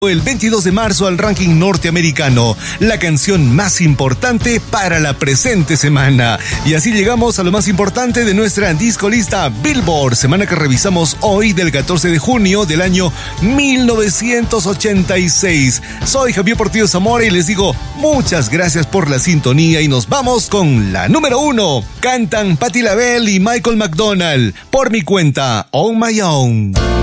El 22 de marzo al ranking norteamericano, la canción más importante para la presente semana. Y así llegamos a lo más importante de nuestra discolista Billboard, semana que revisamos hoy del 14 de junio del año 1986. Soy Javier Portillo Zamora y les digo muchas gracias por la sintonía y nos vamos con la número 1. Cantan Patti LaBelle y Michael McDonald, Por mi cuenta, On My Own.